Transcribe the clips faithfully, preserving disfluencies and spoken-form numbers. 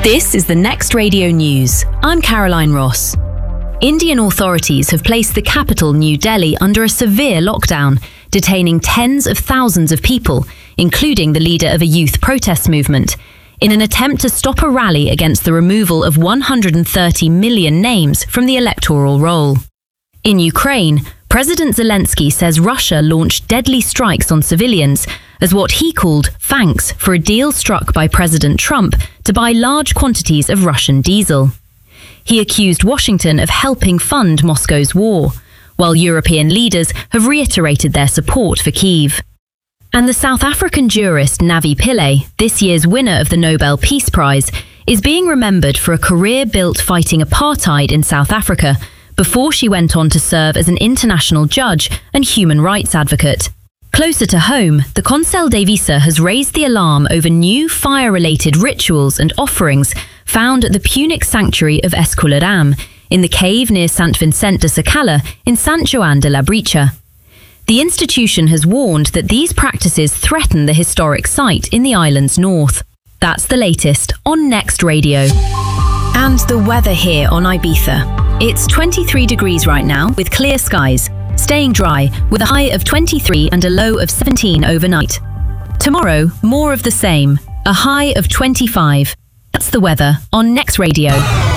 This is the Next Radio News. I'm Caroline Ross. Indian authorities have placed the capital, New Delhi, under a severe lockdown, detaining tens of thousands of people, including the leader of a youth protest movement, in an attempt to stop a rally against the removal of one hundred thirty million names from the electoral roll. In Ukraine, President Zelensky says Russia launched deadly strikes on civilians as what he called thanks for a deal struck by President Trump to buy large quantities of Russian diesel. He accused Washington of helping fund Moscow's war, while European leaders have reiterated their support for Kyiv. And the South African jurist Navi Pillay, this year's winner of the Nobel Peace Prize, is being remembered for a career built fighting apartheid in South Africa before she went on to serve as an international judge and human rights advocate. Closer to home, the Conselho de Visa has raised the alarm over new fire-related rituals and offerings found at the Punic sanctuary of Escularam, in the cave near Sant Vicent de Sacala in Sant Joan de Labritja. The institution has warned that these practices threaten the historic site in the island's north. That's the latest on Next Radio. And the weather here on Ibiza. It's twenty-three degrees right now with clear skies, staying dry with a high of twenty-three and a low of seventeen overnight. Tomorrow, more of the same, a high of twenty-five. That's the weather on Next Radio.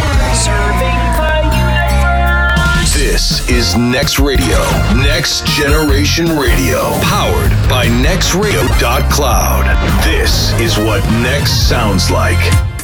This is Next Radio, Next Generation Radio, powered by next radio dot cloud. This is what Next sounds like.